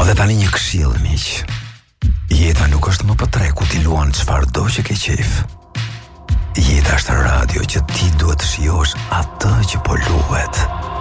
Dhe tani një këshill, miq. Jeta nuk është më për tre ku ti luan çfarëdo që ke qejf. Jeta është radio që ti duhet të shijosh atë që po luhet.